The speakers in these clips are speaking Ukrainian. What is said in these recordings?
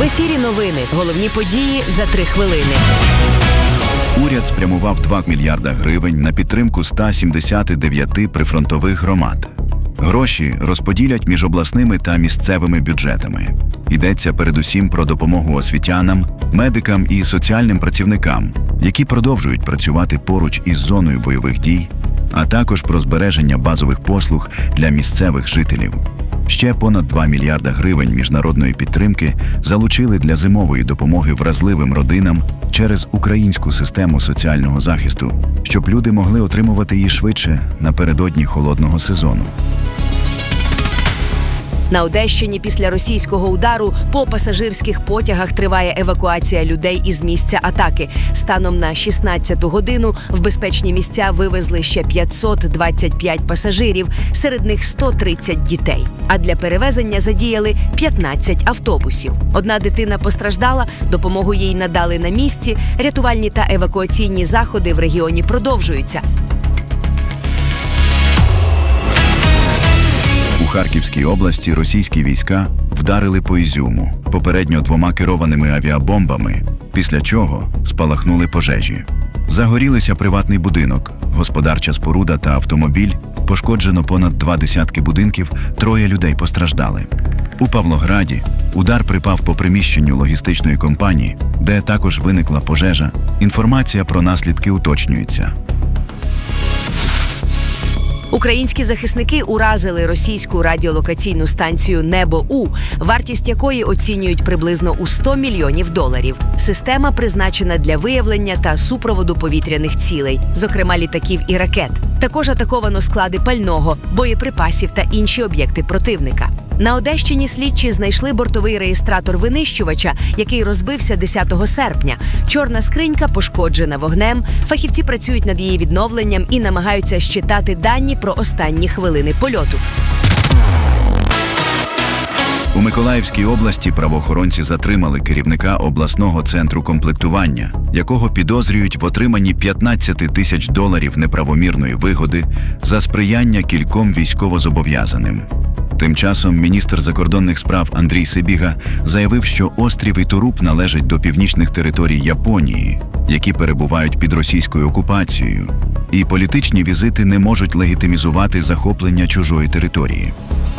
В ефірі новини. Головні події за 3 хвилини. Уряд спрямував 2 мільярда гривень на підтримку 179 прифронтових громад. Гроші розподілять між обласними та місцевими бюджетами. Йдеться передусім про допомогу освітянам, медикам і соціальним працівникам, які продовжують працювати поруч із зоною бойових дій, а також про збереження базових послуг для місцевих жителів. Ще понад 2 мільярда гривень міжнародної підтримки залучили для зимової допомоги вразливим родинам через українську систему соціального захисту, щоб люди могли отримувати її швидше напередодні холодного сезону. На Одещині після російського удару по пасажирських потягах триває евакуація людей із місця атаки. Станом на 16-ту годину в безпечні місця вивезли ще 525 пасажирів, серед них 130 дітей. А для перевезення задіяли 15 автобусів. Одна дитина постраждала, допомогу їй надали на місці. Рятувальні та евакуаційні заходи в регіоні продовжуються. У Харківській області російські війська вдарили по Ізюму, попередньо 2 керованими авіабомбами, після чого спалахнули пожежі. Загорілися приватний будинок, господарча споруда та автомобіль, пошкоджено понад 20 будинків, 3 людей постраждали. У Павлограді удар припав по приміщенню логістичної компанії, де також виникла пожежа. Інформація про наслідки уточнюється. Українські захисники уразили російську радіолокаційну станцію «Небо-У», вартість якої оцінюють приблизно у $100 мільйонів. Система призначена для виявлення та супроводу повітряних цілей, зокрема літаків і ракет. Також атаковано склади пального, боєприпасів та інші об'єкти противника. На Одещині слідчі знайшли бортовий реєстратор винищувача, який розбився 10 серпня. Чорна скринька пошкоджена вогнем. Фахівці працюють над її відновленням і намагаються щитати дані про останні хвилини польоту. У Миколаївській області правоохоронці затримали керівника обласного центру комплектування, якого підозрюють в отриманні $15 тисяч неправомірної вигоди за сприяння кільком військовозобов'язаним. Тим часом міністр закордонних справ Андрій Сибіга заявив, що острів Ітуруб належить до північних територій Японії, які перебувають під російською окупацією, і політичні візити не можуть легітимізувати захоплення чужої території.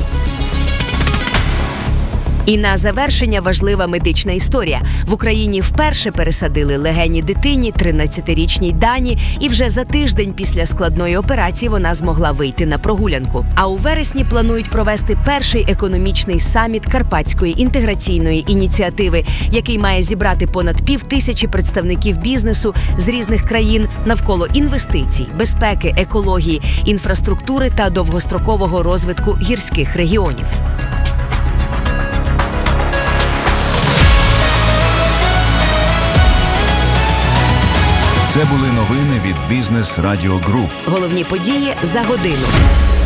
І на завершення важлива медична історія. В Україні вперше пересадили легені дитині, 13-річній Дані, і вже за тиждень після складної операції вона змогла вийти на прогулянку. А у вересні планують провести перший економічний саміт Карпатської інтеграційної ініціативи, який має зібрати понад 5000 представників бізнесу з різних країн навколо інвестицій, безпеки, екології, інфраструктури та довгострокового розвитку гірських регіонів. Це були новини від Бізнес Радіо Груп. Головні події за годину.